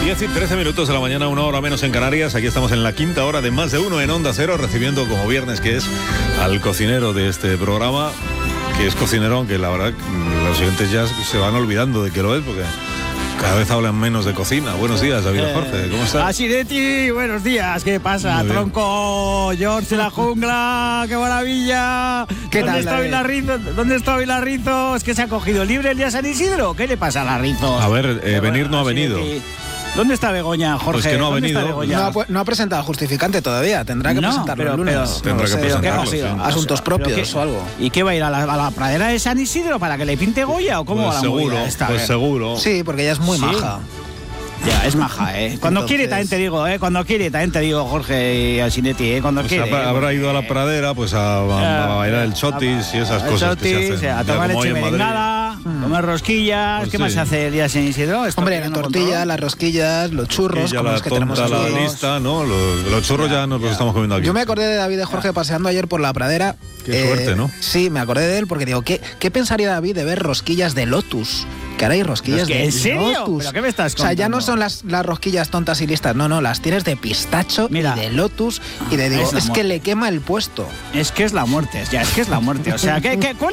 10 y 13 minutos de la mañana, 1 hora menos en Canarias. Aquí estamos en la quinta hora de Más de Uno en Onda Cero, recibiendo como viernes que es al cocinero de este programa, que es cocinero, aunque la verdad los oyentes ya se van olvidando de que lo es, porque cada vez hablan menos de cocina. Buenos días, David Jorge, ¿cómo estás? Así de ti, buenos días, ¿qué pasa? Tronco, George de la jungla, qué maravilla. ¿Qué ¿Dónde tal, está David? Vilarrizo? ¿Dónde está Vilarrizo? ¿Es que se ha cogido libre el día San Isidro? ¿Qué le pasa a Larrizo? A ver, venir no ha venido. ¿Dónde está Begoña, Jorge? Pues que no ha ¿Dónde está venido. Begoña? No ha presentado justificante todavía, tendrá que presentarlo el lunes. Tendrá que presentarlo, ¿qué? sí. Asuntos propios o algo. ¿Y qué va a ir a la pradera de San Isidro para que le pinte Goya o cómo Pues va la seguro, movida esta? pues seguro. Sí, porque ella es muy Sí. maja. Ya, es maja, ¿eh? Cuando Entonces- quiere también te digo, cuando quiere también te digo, Jorge y Alsinetti, cuando Pues quiere. habrá ido a la pradera pues a bailar el chotis y esas cosas que se hacen. A ya tomar como hoy leche en Madrid. merengada, comer rosquillas. Pues ¿Qué sí. más se hace el día San Isidro? Esto Hombre, que la no tortilla, controlo. las rosquillas, los churros, Y ya como la los que tenemos tonta, la aquí. lista, ¿no? Los churros ya nos los estamos comiendo aquí. Yo me acordé de David de Jorge paseando ayer por la pradera. Qué suerte, ¿no? Sí, me acordé de él porque digo, ¿qué pensaría David de ver rosquillas de Lotus? Que ahora hay rosquillas de ¿En serio? Lotus. ¿Pero qué me estás O sea, ya no contando? son las rosquillas tontas y listas, no, las tienes de pistacho Mira. y de Lotus y de digo, Es la es que muerte. le quema el puesto. Es que es la muerte, es que es la muerte. O sea, ¿cuál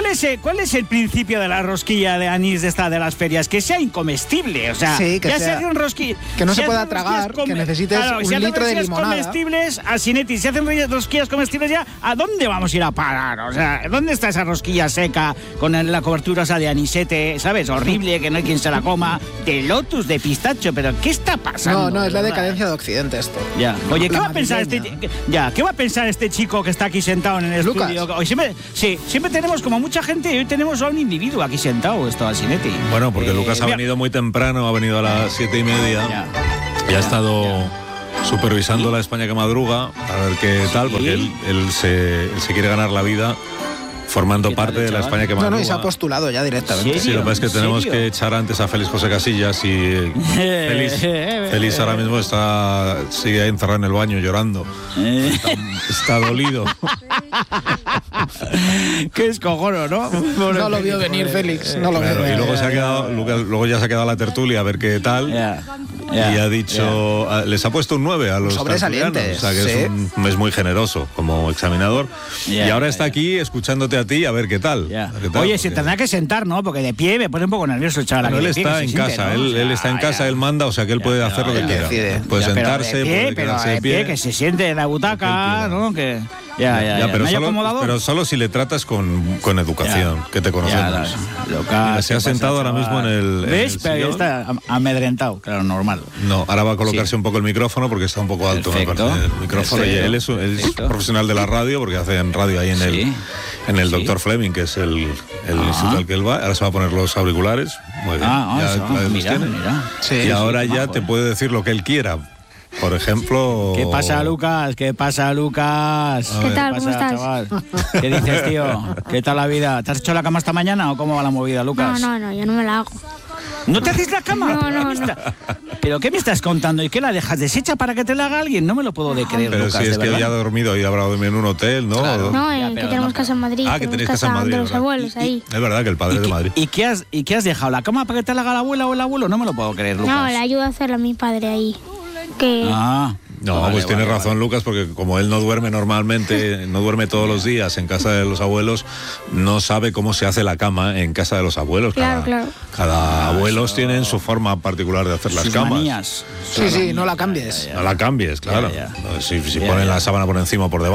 es el principio de la rosquilla de anís de las ferias? Que sea incomestible, o sea, Sí, que ya sea- se hace un rosquilla. que no se hacen pueda rosquillas tragar, que necesites un si hacen litro de rosquillas limonada. comestibles, Alsinetti, si hacen rosquillas comestibles ya, ¿a dónde vamos a ir a parar? O sea, ¿dónde está esa rosquilla seca con la cobertura esa de anisete, ¿sabes? Horrible, que no hay quien se la coma, de Lotus, de pistacho, pero ¿qué está pasando? No, es la de verdad? decadencia de Occidente esto. Ya. Oye, ¿qué La va a pensar madrileña. ¿qué va a pensar este chico que está aquí sentado en el Lucas. estudio? Hoy siempre tenemos como mucha gente y hoy tenemos a un individuo aquí sentado, esto Alsinetti. Bueno, porque Lucas ha mira, venido muy temprano, ha venido a las 7:30 Ya. y ha estado supervisando la España que madruga, a ver qué tal, porque él se quiere ganar la vida formando ¿Qué tal, parte de la chaval? España que madruga. No, y se ha postulado ya directamente. Sí, lo que pasa es que ¿En tenemos serio? que echar antes a Félix José Casillas y Félix ahora mismo sigue encerrado en el baño llorando. Está dolido. Qué escojono, ¿no? No lo vio venir Félix, no lo vio Claro, y venir. luego se ha quedado, luego ya se ha quedado la tertulia a ver qué tal. Y ha dicho, les ha puesto un 9 a los Sobresalientes, tertulianos, o sea que es muy generoso como examinador. Ya, y ahora ya, está ya. aquí escuchándote a ti a ver qué tal. Ya. A ver qué tal, Oye, se porque- tendrá que sentar, ¿no? Porque de pie me pone un poco nervioso el chaval. Pero él aquí de pie, está que en se siente, casa, ¿no? él está en casa, él manda, o sea que él puede hacer lo que él quiera. decide. Puede Ya, pero sentarse, de pie, puede pero quedarse de pie. que se siente en la butaca, ¿no? Que ya, pero, ¿no hay solo, acomodador? pero solo si le tratas con educación, Ya. que te conocemos. Mira, se ha sentado ahora mismo en el ¿Ves? Pero sillón. está amedrentado, claro, normal. No, ahora va a colocarse un poco el micrófono porque está un poco alto, me Perfecto. parece, el micrófono. Perfecto. Y él es Perfecto. profesional de la radio porque hace en radio ahí en Sí. el Sí. Dr. Fleming, que es el instituto al que él va. Ahora se va a poner los auriculares. Muy bien. Eso, los mira, tiene. mira. Sí, Y sí, ahora qué ya majo, te puede decir lo que él quiera. Por ejemplo... ¿Qué pasa, Lucas? ¿Qué pasa, Lucas? ¿Qué tal? ¿Qué ¿Cómo pasa, estás? chaval? ¿Qué dices, tío? ¿Qué tal la vida? ¿Te has hecho la cama esta mañana o cómo va la movida, Lucas? No, yo no me la hago. ¿No te haces la cama? No. ¿Pero qué me estás contando? ¿Y qué la dejas deshecha para que te la haga alguien? No me lo puedo de creer, Pero Lucas, si es de que verdad. ya ha dormido y habrá dormido en un hotel, ¿no? Claro. No, Ya, que pero tenemos no, casa en Madrid. Ah, que tenéis casa en Madrid, de los ¿verdad? abuelos ahí. Es verdad que el padre es de Madrid. ¿Y qué has dejado? ¿La cama para que te la haga la abuela o el abuelo? No me lo puedo creer, Lucas. No, le ayuda a hacerla a mi padre ahí. Que Ah. No, Vale, pues tienes vale, razón, vale. Lucas, porque como él no duerme normalmente, no duerme todos los días en casa de los abuelos, no sabe cómo se hace la cama en casa de los abuelos. Claro. Cada abuelos tienen su forma particular de hacer las Sus camas. manías. Sí, no la cambies. No la cambies, claro. Ya. Si Ya, ponen ya. la sábana por encima o por debajo.